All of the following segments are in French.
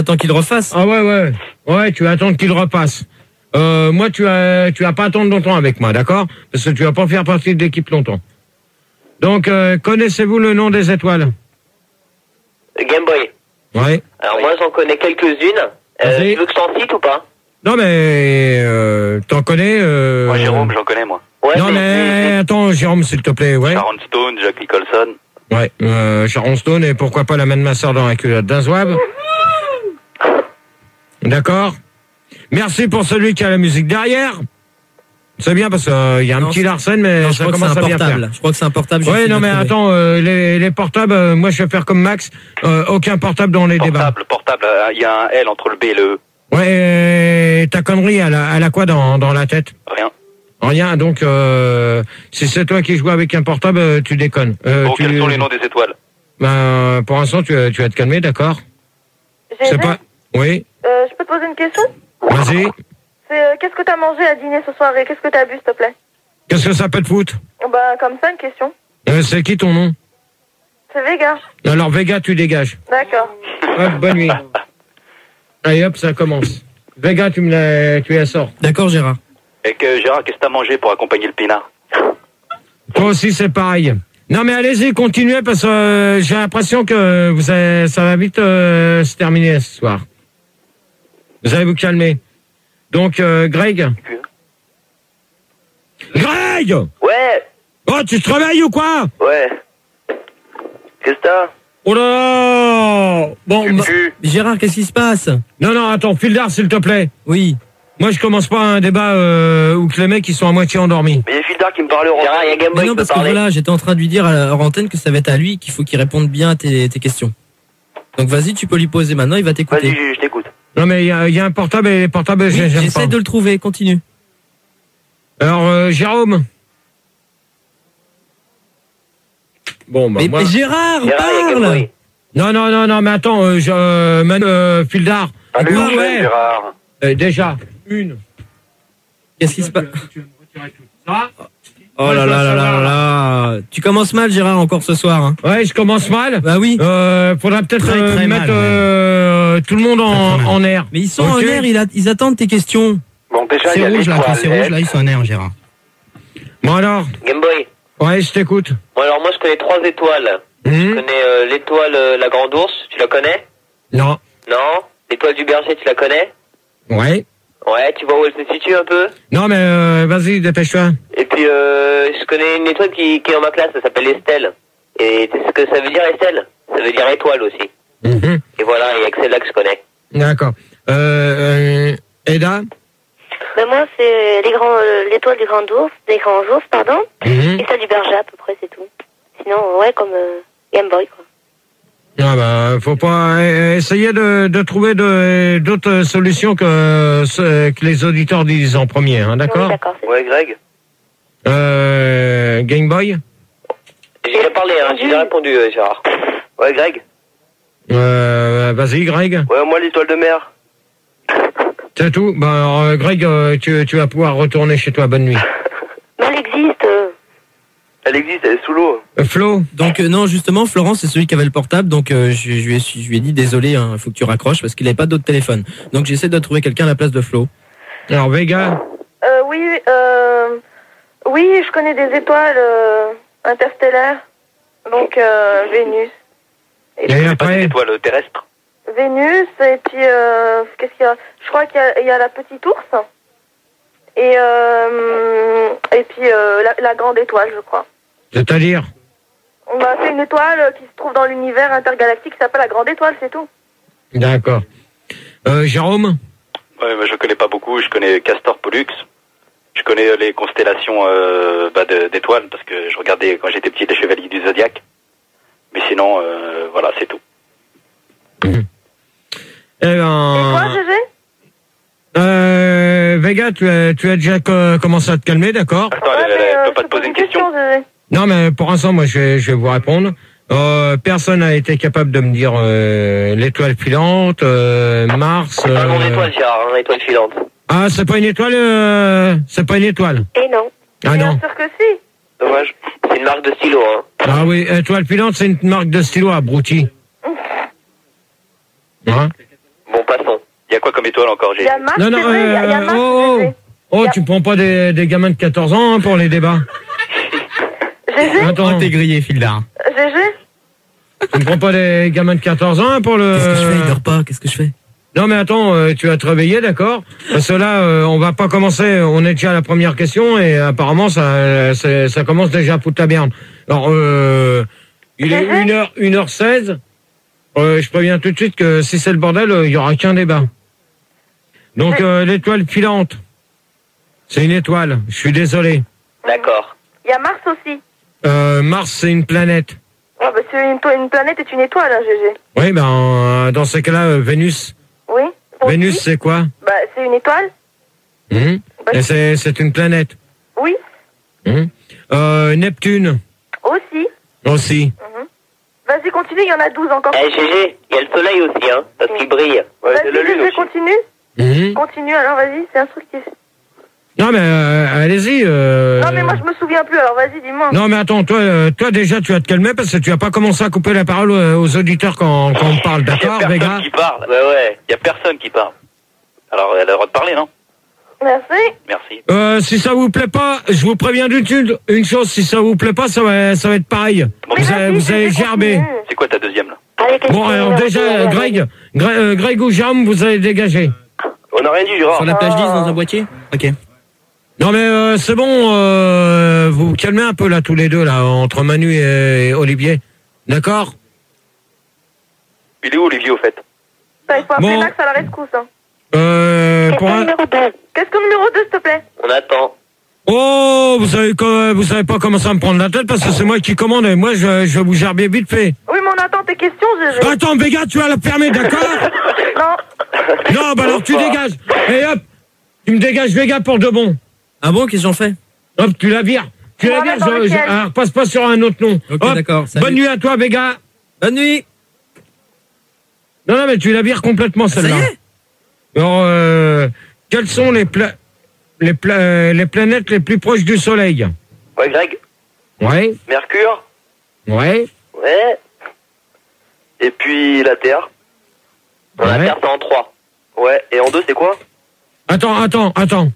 Attends qu'il refasse. Ah ouais, tu vas attendre qu'il repasse. Moi, tu vas pas attendre longtemps avec moi, d'accord? Parce que tu vas pas faire partie de l'équipe longtemps. Donc, connaissez-vous le nom des étoiles? Game Boy. Ouais. Alors moi j'en connais quelques-unes. Tu veux que je t'en cite ou pas? Non mais t'en connais Moi Jérôme, j'en connais moi. Ouais, non mais attends Jérôme s'il te plaît, ouais. Sharon Stone, Jack Nicholson. Ouais, Sharon Stone et pourquoi pas la main de ma sœur dans la culotte d'un zouave. D'accord. Merci pour celui qui a la musique derrière. C'est bien parce qu'il y a un petit Larsen, mais non, ça commence à bien faire. Je crois que c'est un portable. Ouais, non mais attends, les portables, moi je vais faire comme Max, aucun portable dans les débats. Portable, il y a un L entre le B et le E. Ouais, ta connerie, elle a quoi dans la tête? Rien. Rien, donc si c'est toi qui joues avec un portable, tu déconnes. Quels sont les noms des étoiles? Ben, pour l'instant, tu vas te calmer, d'accord? C'est pas... Oui. Je peux te poser une question? Vas-y. Qu'est-ce que t'as mangé à dîner ce soir et qu'est-ce que t'as bu, s'il te plaît? Qu'est-ce que ça peut te foutre? Bah, comme ça, une question. C'est qui ton nom? C'est Vega. Alors, Vega, tu dégages. D'accord. Hop, bonne nuit. Allez, hop, ça commence. Vega, tu la sors. D'accord, Gérard. Et que Gérard, qu'est-ce que t'as mangé pour accompagner le pinard? Toi aussi, c'est pareil. Non, mais allez-y, continuez, parce que j'ai l'impression que ça va vite se terminer ce soir. Vous allez vous calmer. Donc, Greg? Greg! Ouais. Oh, tu te réveilles ou quoi? Ouais. Qu'est-ce que t'as? Oh là là! Bon, Gérard, qu'est-ce qui se passe? Non, attends, Fildar, s'il te plaît. Oui. Moi, je commence pas un débat où que les mecs, ils sont à moitié endormis. Mais il y a Fildar qui me parle au Gérard, il y a Game Boy non, parce que voilà, j'étais en train de lui dire à la antenne que ça va être à lui qu'il faut qu'il réponde bien à tes questions. Donc vas-y, tu peux lui poser maintenant, il va t'écouter. Vas-y, je t'écoute. Non, mais il y a un portable et les portables, Oui, j'aime pas. j'essaie de le trouver, continue. Alors, Jérôme. Bon, bah, mais Gérard, parle! Non, mais attends, Fildar. Allez, ouais. Gérard. Déjà, une. Qu'est-ce qui se passe? Tu vas me retirer tout ça. Oh là là là là là. Tu commences mal, Gérard, encore ce soir. Hein. Ouais, je commence mal. Bah oui. Faudra peut-être très mettre mal, tout le monde en air. Mais ils sont en air, ils attendent tes questions. Bon, déjà, c'est rouge, là, quand c'est rouge, là, ils sont en air, Gérard. Bon alors. Game Boy. Ouais, je t'écoute. Bon alors moi je connais 3 étoiles. Je connais l'étoile la Grande Ourse, tu la connais? Non. Non. L'étoile du Berger, tu la connais? Ouais. Ouais, tu vois où elle se situe un peu? Non mais vas-y, dépêche-toi. Et puis je connais une étoile qui est dans ma classe, ça s'appelle Estelle. Et tu sais ce que ça veut dire Estelle? Ça veut dire étoile aussi. Et voilà, il y a que celle-là que je connais. D'accord. Eda? Ben moi, c'est l'étoile du Grand Ours, des Grands Ours, pardon, et celle du Berger à peu près, c'est tout. Sinon, ouais, comme Game Boy, quoi. Ah bah, faut pas essayer de trouver d'autres solutions que les auditeurs disent en premier, hein, d'accord? Oui, d'accord. Ouais, Greg? Game Boy? J'ai déjà parlé, hein, j'ai déjà répondu, Gérard. Ouais, Greg? Vas-y, Greg. Ouais, moi, l'étoile de mer. C'est tout? Bah, alors, Greg, tu vas pouvoir retourner chez toi. Bonne nuit. Mais elle existe. Elle existe, elle est sous l'eau. Flo? Donc, non, justement, Florent, c'est celui qui avait le portable. Donc, je lui ai dit, désolé, il faut que tu raccroches parce qu'il n'avait pas d'autre téléphone. Donc, j'essaie de trouver quelqu'un à la place de Flo. Alors, Vega? Oui, je connais des étoiles interstellaires. Donc, Vénus. Et après? Des étoiles terrestres. Vénus, et puis, qu'est-ce qu'il y a? Je crois qu'il y a la petite ours. Et puis, la grande étoile, je crois. C'est-à-dire? Bah, c'est une étoile qui se trouve dans l'univers intergalactique qui s'appelle la grande étoile, c'est tout. D'accord. Jérôme? Ouais, mais je connais pas beaucoup, je connais Castor Pollux. Je connais les constellations d'étoiles parce que je regardais quand j'étais petit les Chevaliers du Zodiaque. Mais sinon, voilà, c'est tout. Eh ben... Et toi, Gégé? Vega, tu as déjà commencé à te calmer, d'accord? Attends, elle peut pas te poser une question. Gégé. Non, mais pour l'instant, moi, je vais vous répondre. Personne n'a été capable de me dire l'étoile filante, Mars... C'est pas mon étoile, Gérard, hein, étoile filante. Ah, c'est pas une étoile c'est pas une étoile. Et non. Ah non. Bien sûr que si. Dommage. C'est une marque de stylo, hein. Ah oui, étoile filante, c'est une marque de stylo, abruti. Hein? Bon, passons. Il y a quoi comme étoile encore, Il y GG? a Mars, Non, non, c'est vrai, il y a Mars, GG. Oh, tu prends pas des gamins de 14 ans hein, pour les débats. GG, Attends, T'es grillé, Fildar. GG. tu ne prends pas des gamins de 14 ans hein, pour le... Qu'est-ce que je fais? Il dort pas, qu'est-ce que je fais? Non mais attends, tu vas te réveiller, d'accord? Parce que là, on va pas commencer, on est déjà à la première question et apparemment ça commence déjà à foutre la merde. Alors, il est 1h16, je préviens tout de suite que si c'est le bordel, il y aura qu'un débat. Donc l'étoile filante, c'est une étoile, je suis désolé. D'accord. Il y a Mars aussi. Mars, c'est une planète. Ah, bah, c'est une planète est une étoile, hein, GG. Oui, ben dans ces cas-là, Vénus. Oui. Aussi. Vénus, c'est quoi? Bah, c'est une étoile. Bah, Et c'est une planète. Oui. Neptune Aussi. aussi. Vas-y, continue, il y en a 12 encore. Eh, GG, il y a le soleil aussi, hein, parce qu'il brille. Ouais, c'est Vas-y, la lune GG, aussi. continue. Continue, alors vas-y, c'est instructif. Non mais allez-y. Non, mais moi, je me souviens plus, alors vas-y, dis-moi. Non mais attends, toi déjà tu vas te calmer parce que tu vas pas commencer à couper la parole aux auditeurs quand on parle, Il y a d'accord, personne Vega? qui parle. Ouais. Il y a personne qui parle. Alors, elle a le droit de parler, non? Merci. Merci. Si ça vous plaît pas, je vous préviens une chose, si ça vous plaît pas, ça va être pareil. Bon, Mais vas-y, vous allez GG, gerber. continue. c'est quoi ta deuxième, là? Allez, qu'est-ce Bon que alors tu veux déjà, dire, Greg ou Jérôme, vous allez dégager. On n'a rien dit, Gérard. Sur la plage 10 dans un boîtier? Ok. Non mais c'est bon, vous vous calmez un peu là tous les deux là entre Manu et Olivier, d'accord? Il est où, Olivier, au fait? Ça, il faut appeler Bon. Max à la rescousse. Hein. Pour un... numéro 2. Qu'est-ce que numéro 2, s'il te plaît? On attend. Oh, vous savez pas comment ça me prendre la tête parce que c'est moi qui commande et moi je vais vous gerber vite fait. Oui, mais on attend tes questions, GG. Attends, Vega, tu vas la fermer, d'accord? Non. Non, bah alors tu dégages. Et hop, tu me dégages Vega pour de bon. Ah bon, qu'est-ce que j'en fais? Hop, tu la vires. Tu la Voilà, vires, dans lequel alors passe pas sur un autre nom. Ok, Hop, d'accord, salut. bonne nuit à toi, Vega. Bonne nuit! Non, mais tu la vires complètement Ça celle-là. y est? Alors, quelles sont les planètes les plus proches du Soleil? Ouais, Greg? Ouais, Mercure? ouais, Ouais. Et puis, la Terre? On a ouais. Terre, c'est en 3. Ouais. Et en 2, c'est quoi? Attends.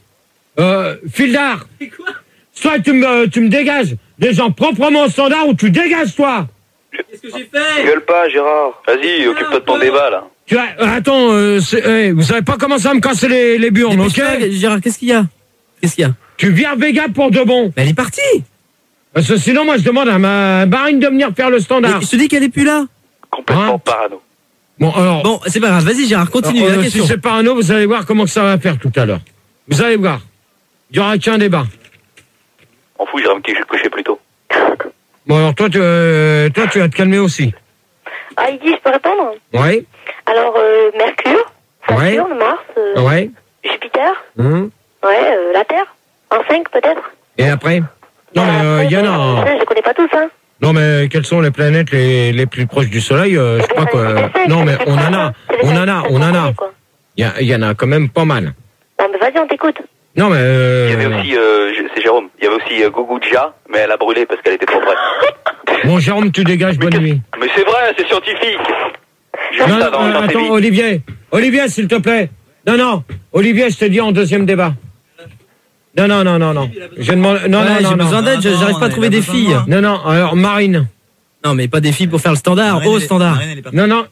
Fildar. Soit tu me dégages des gens proprement au standard ou tu dégages toi. Qu'est-ce que j'ai fait? Gueule pas, Gérard. Vas-y, occupe-toi de ton débat, là. Tu as, attends, vous savez pas comment ça me casser les burnes, ok? Gérard, qu'est-ce qu'il y a? Qu'est-ce qu'il y a? Tu vires Vega pour de bon. Mais elle est partie! Parce que sinon, moi, je demande à ma Marine de venir faire le standard. Mais je te dis qu'elle est plus là! Complètement Hein? parano. Bon, alors, Bon, c'est pas grave, vas-y Gérard, continue la si question. c'est parano, vous allez voir comment ça va faire tout à l'heure. Vous allez voir. Il y aura qu'un débat. On fout, j'irai me coucher plus tôt. Bon, alors toi, tu vas te calmer aussi. Ah, il dit, je peux répondre? Ouais, Alors, Mercure, Ouais. Saturne, Mars, ouais. Jupiter, Hum. la Terre, en 5 peut-être? Et après? Non, mais il y en a. Je connais pas tous, hein. Non, mais quelles sont les planètes les plus proches du Soleil? Je crois que. Non, mais on en a. Il y en a quand même pas mal. Bon, mais vas-y, on t'écoute. Non, mais. Il y avait aussi, c'est Jérôme, il y avait aussi Guguja, mais elle a brûlé parce qu'elle était trop vraie. Bon, Jérôme, tu dégages, bonne nuit. Mais c'est vrai, c'est scientifique. J'ai vu Non, ça dans attends, TV. Olivier, s'il te plaît. Non, Olivier, je te dis en deuxième débat. Non. Je demande. Non, J'ai besoin d'aide, j'arrive pas à trouver des filles. Non, alors Marine. Non, mais pas des filles pour faire le standard, au standard. Non.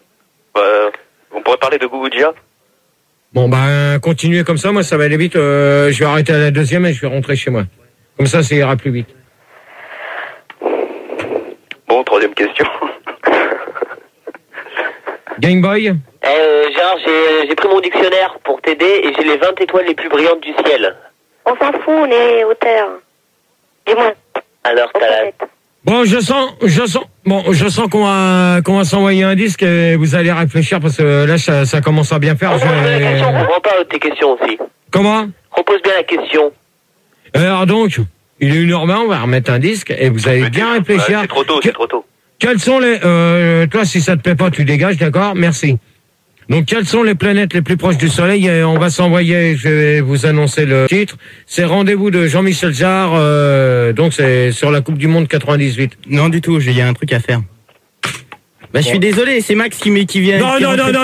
On pourrait parler de Guguja. Bon, ben, continuez comme ça, moi, ça va aller vite. Je vais arrêter à la deuxième et je vais rentrer chez moi. Comme ça ira plus vite. Bon, troisième question. Game Boy. Gérard, j'ai pris mon dictionnaire pour t'aider et j'ai les 20 étoiles les plus brillantes du ciel. On s'en fout, on est au terre. Dis-moi. Alors, t'as la... Bon, je sens qu'on va s'envoyer un disque et vous allez réfléchir parce que là, ça commence à bien faire. Repose bien la question, on comprend pas tes questions aussi. Comment? Repose bien la question. Alors donc, il est 1h20, on va remettre un disque et vous allez bien réfléchir. C'est trop tôt, c'est trop tôt. Quelles sont les... toi, si ça te plaît pas, tu dégages, d'accord? Merci. Donc, quelles sont les planètes les plus proches du Soleil? Et on va s'envoyer, je vais vous annoncer le titre. C'est Rendez-vous de Jean-Michel Jarre, donc c'est sur la Coupe du Monde 98. Non, du tout, il y a un truc à faire. Bah, je suis désolé, c'est Max qui vient. Non.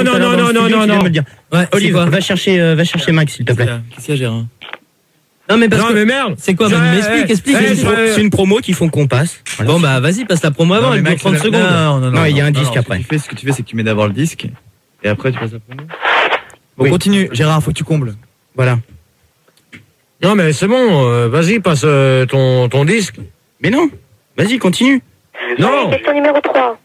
Ouais, Olive, va chercher Max, s'il te plaît. Qu'est-ce qu'il y a, Gérard? Non, mais parce que. Mais merde. C'est quoi, Manu? Explique. C'est une promo qu'ils font qu'on passe. Voilà. Bon, bah, vas-y, passe la promo avant, elle dure 30 secondes. Non, il y a un disque après. Ce que tu fais, c'est que tu mets d'abord le disque, et après, tu passes la promo. Bon, continue. Gérard, faut que tu combles. Voilà. Non, mais c'est bon, vas-y, passe ton disque. Mais non, vas-y, continue. Non. Question numéro 3.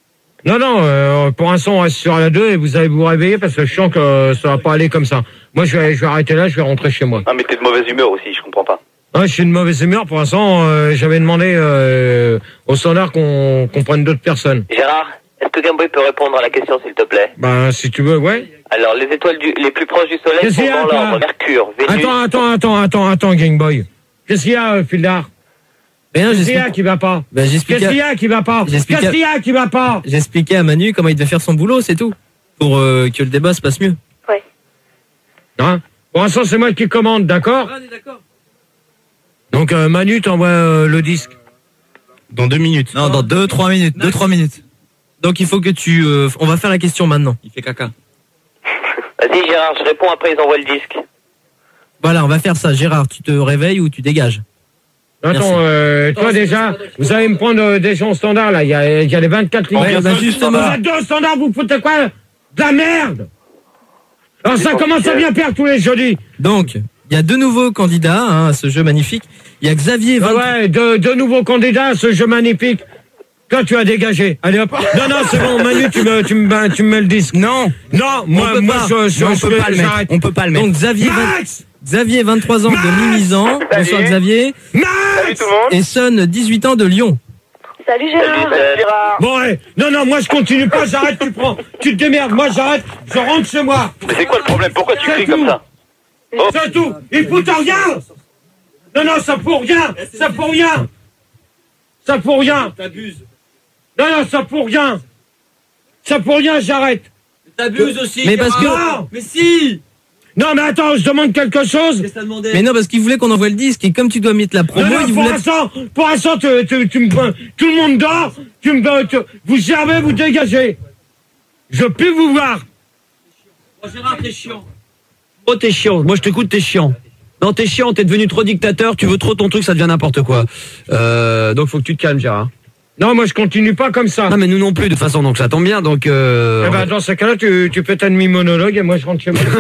Non, pour l'instant, on reste sur la 2 et vous allez vous réveiller parce que je sens que ça va pas aller comme ça. Moi, je vais arrêter là, je vais rentrer chez moi. Ah, mais t'es de mauvaise humeur aussi, je comprends pas. Ouais, je suis de mauvaise humeur. Pour l'instant, j'avais demandé au standard qu'on prenne d'autres personnes. Gérard, est-ce que Gameboy peut répondre à la question, s'il te plaît? Ben, si tu veux, ouais. Alors, les étoiles les plus proches du Soleil sont dans l'ordre. Mercure, Vénus... Attends, Gameboy. Qu'est-ce qu'il y a, Fildar? Rien, Qu'est-ce qu'il y a qui va pas? Bah, Qu'est-ce qu'il y a qui va pas? Qu'est-ce qu'il y a qui va pas? J'expliquais à Manu comment il devait faire son boulot, c'est tout. Pour que le débat se passe mieux. Ouais. Hein? Pour l'instant, c'est moi qui commande, d'accord? on est d'accord. Donc, Manu t'envoie le disque. Dans 2 minutes. Non, dans 2-3 minutes. 2-3 minutes. Donc, il faut que tu... on va faire la question maintenant. Il fait caca. Vas-y, Gérard, je réponds, après ils envoient le disque. Voilà, on va faire ça. Gérard, tu te réveilles ou tu dégages? Attends, toi déjà, vous allez me prendre des gens standards là, il y a les 24 lignes. Ouais, bah, justement. Vous êtes deux standards, vous foutez quoi? De la merde! Alors ça commence à bien perdre tous les jeudis. Donc, il y a 2 nouveaux candidats à ce jeu magnifique. Il y a Xavier... Ouais, deux nouveaux candidats à ce jeu magnifique. Toi, tu as dégagé. Allez hop. Non, c'est bon, Manu, tu me mets le disque. Non, moi, on peut pas le mettre. Donc, Xavier, 23 ans de Mimizan. Bonsoir, Xavier. Salut tout le monde. Et Son, 18 ans de Lyon. Salut Gérard. Gérard. Bon, ouais. Non, moi, je continue pas, j'arrête, tu te démerdes. Moi, j'arrête, je rentre chez moi. Mais c'est quoi le problème? Pourquoi tu cries comme ça? Oh. C'est tout. Il fout rien. Non, ça pour rien. Ça pour rien. Ça pour rien. T'abuses. Non, ça pour rien. Ça pour rien, j'arrête. T'abuses aussi. Mais parce que... Non. Mais si. Non, mais attends, je demande quelque chose. Mais non, parce qu'il voulait qu'on envoie le disque et comme tu dois mettre la promo, il voulait... Pour l'instant, tu me prends, tout le monde dort, vous germez, vous dégagez. Je peux plus vous voir. Oh, Gérard, t'es chiant. Oh, t'es chiant. Moi, je t'écoute, t'es chiant. Non, t'es chiant, t'es devenu trop dictateur, tu veux trop ton truc, ça devient n'importe quoi. Donc, faut que tu te calmes, Gérard. Non, moi, je continue pas comme ça. Non, mais nous non plus, de toute façon, donc ça tombe bien, donc... Eh ben, dans ce cas-là, tu fais ta demi-monologue et moi, je rentre chez moi.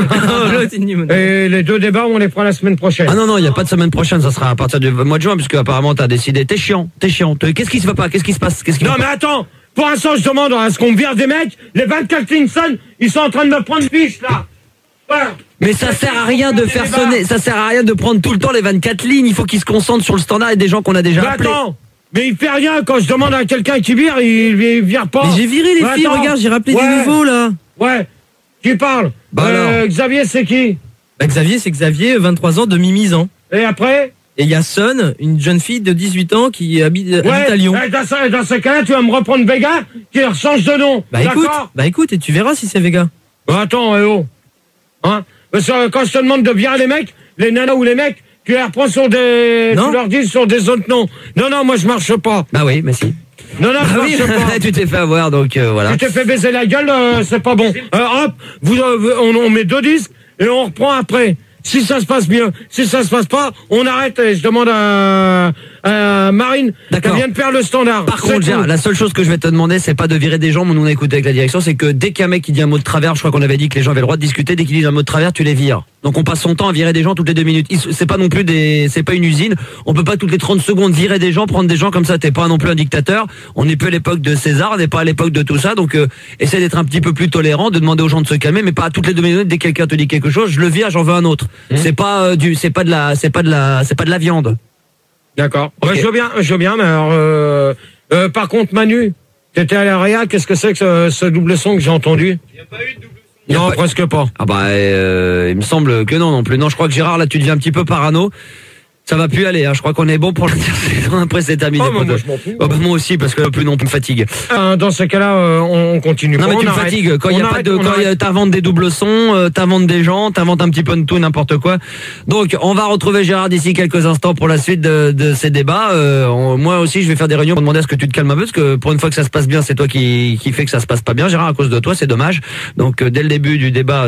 Et les 2 débats, on les prend la semaine prochaine. Ah non, il n'y a pas de semaine prochaine, ça sera à partir du mois de juin, puisque apparemment, t'as décidé. T'es chiant. Qu'est-ce qui se va pas? Qu'est-ce qui se passe? Non, mais attends, pour l'instant, je demande à ce qu'on me vire des mecs, les 24 Linson, ils sont en train de me prendre fiche, là. Ouais. Mais ça sert à rien de faire sonner, ça sert à rien de prendre tout le temps les 24 lignes, il faut qu'ils se concentrent sur le standard et des gens qu'on a déjà appelés. Attends, mais il fait rien, quand je demande à quelqu'un qui vire, il vire pas. Mais j'ai viré les filles, regarde, j'ai rappelé des nouveaux, là. Ouais, qui parle? Xavier, c'est qui? Bah, Xavier, c'est Xavier, 23 ans de Mimizan. Et après? Et il y a Son, une jeune fille de 18 ans qui habite à Lyon. Dans ce cas-là, tu vas me reprendre Vega, qui change de nom. Bah écoute, et tu verras si c'est Vega. Attends, hein? Parce que quand je te demande de virer les mecs, les nanas ou les mecs, tu les reprends sur des... Tu leur dis sur des autres noms. Non, moi je marche pas. Bah oui, mais si. Non, je marche pas. Tu t'es fait avoir, donc voilà. Tu t'es fait baiser la gueule, c'est pas bon. Hop, on met 2 disques et on reprend après. Si ça se passe bien, si ça se passe pas, on arrête et je demande à Marine, qui vient de perdre le standard. Par contre, Gérard, la seule chose que je vais te demander, c'est pas de virer des gens, mais nous on a écouté avec la direction, c'est que dès qu'un mec qui dit un mot de travers, je crois qu'on avait dit que les gens avaient le droit de discuter, dès qu'ils disent un mot de travers, tu les vires. Donc on passe son temps à virer des gens toutes les 2 minutes. C'est pas non plus c'est pas une usine. On peut pas toutes les 30 secondes virer des gens, prendre des gens comme ça. T'es pas non plus un dictateur. On n'est plus à l'époque de César, on n'est pas à l'époque de tout ça. Donc essaie d'être un petit peu plus tolérant, de demander aux gens de se calmer, mais pas toutes les 2 minutes. Dès que quelqu'un te dit quelque chose, je le vire, j'en veux un autre. C'est pas c'est pas de la viande. D'accord. Okay. Je veux bien, mais alors, par contre, Manu, t'étais à l'AREA, qu'est-ce que c'est que ce double son que j'ai entendu? Il n'y a pas eu de double son. Non, presque pas. Ah bah, il me semble que non plus. Non, je crois que Gérard, là, tu deviens un petit peu parano. Ça va plus aller, hein. Je crois qu'on est bon pour l'intersaison. Après, c'est terminé. Moi, je m'en fous. Bah, moi aussi, parce que plus non plus me fatigue. Dans ce cas-là, on continue. Non, mais tu me fatigues. Quand il y a pas de, quand t'inventes des doubles sons, t'inventes des gens, t'inventes un petit peu de tout, n'importe quoi. Donc, on va retrouver Gérard d'ici quelques instants pour la suite de ces débats. Moi aussi, je vais faire des réunions pour demander à ce que tu te calmes un peu, parce que pour une fois que ça se passe bien, c'est toi qui fait que ça se passe pas bien, Gérard, à cause de toi, c'est dommage. Donc, dès le début du débat,